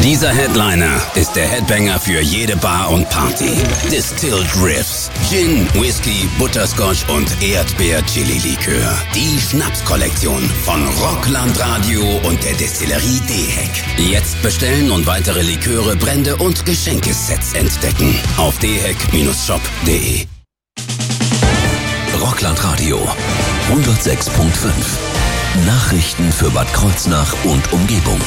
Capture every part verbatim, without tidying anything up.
Dieser Headliner ist der Headbanger für jede Bar und Party. Distilled Riffs, Gin, Whisky, Butterscotch und Erdbeer-Chili-Likör. Die Schnapskollektion von Rockland Radio und der Destillerie D-Heck. Jetzt bestellen und weitere Liköre, Brände und Geschenkesets entdecken auf d heck Bindestrich shop punkt de. Rockland Radio hundertsechs Komma fünf. Nachrichten für Bad Kreuznach und Umgebung.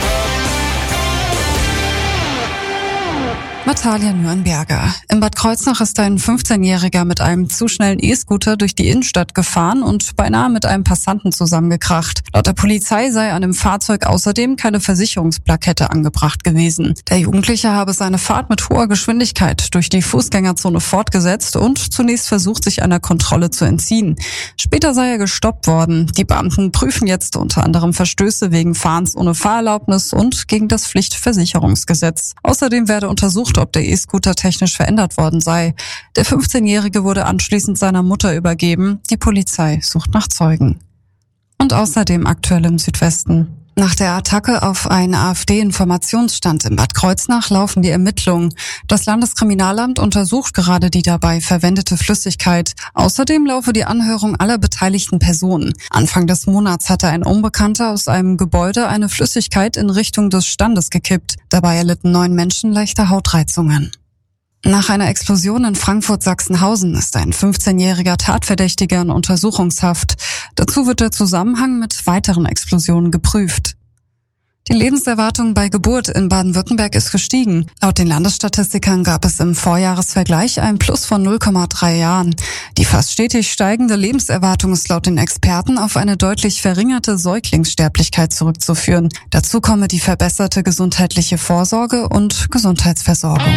Natalia Nürnberger. In Bad Kreuznach ist ein fünfzehnjähriger mit einem zu schnellen E-Scooter durch die Innenstadt gefahren und beinahe mit einem Passanten zusammengekracht. Laut der Polizei sei an dem Fahrzeug außerdem keine Versicherungsplakette angebracht gewesen. Der Jugendliche habe seine Fahrt mit hoher Geschwindigkeit durch die Fußgängerzone fortgesetzt und zunächst versucht, sich einer Kontrolle zu entziehen. Später sei er gestoppt worden. Die Beamten prüfen jetzt unter anderem Verstöße wegen Fahrens ohne Fahrerlaubnis und gegen das Pflichtversicherungsgesetz. Außerdem werde untersucht, ob der E-Scooter technisch verändert worden sei. Der fünfzehnjährige wurde anschließend seiner Mutter übergeben. Die Polizei sucht nach Zeugen. Und außerdem aktuell im Südwesten. Nach der Attacke auf einen AfD-Informationsstand in Bad Kreuznach laufen die Ermittlungen. Das Landeskriminalamt untersucht gerade die dabei verwendete Flüssigkeit. Außerdem laufe die Anhörung aller beteiligten Personen. Anfang des Monats hatte ein Unbekannter aus einem Gebäude eine Flüssigkeit in Richtung des Standes gekippt. Dabei erlitten neun Menschen leichte Hautreizungen. Nach einer Explosion in Frankfurt-Sachsenhausen ist ein fünfzehnjähriger Tatverdächtiger in Untersuchungshaft. Dazu wird der Zusammenhang mit weiteren Explosionen geprüft. Die Lebenserwartung bei Geburt in Baden-Württemberg ist gestiegen. Laut den Landesstatistikern gab es im Vorjahresvergleich ein Plus von null Komma drei Jahren. Die fast stetig steigende Lebenserwartung ist laut den Experten auf eine deutlich verringerte Säuglingssterblichkeit zurückzuführen. Dazu komme die verbesserte gesundheitliche Vorsorge und Gesundheitsversorgung.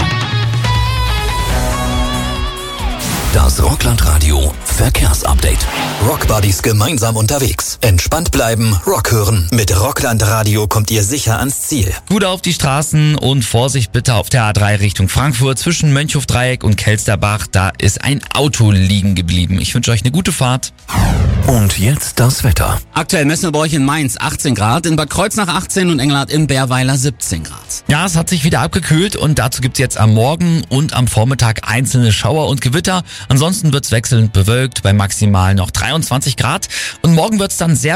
Das Rockland Radio Verkehrsupdate. Rockbuddies gemeinsam unterwegs. Entspannt bleiben, Rock hören. Mit Rockland Radio kommt ihr sicher ans Ziel. Gut auf die Straßen und Vorsicht bitte auf der A drei Richtung Frankfurt zwischen Mönchhof-Dreieck und Kelsterbach. Da ist ein Auto liegen geblieben. Ich wünsche euch eine gute Fahrt. Und jetzt das Wetter. Aktuell messen wir bei euch in Mainz achtzehn Grad, in Bad Kreuznach achtzehn und Engelhardt im Bärweiler siebzehn Grad. Ja, es hat sich wieder abgekühlt und dazu gibt's jetzt am Morgen und am Vormittag einzelne Schauer und Gewitter. Ansonsten wird's wechselnd bewölkt bei maximal noch dreiundzwanzig Grad und morgen wird's dann sehr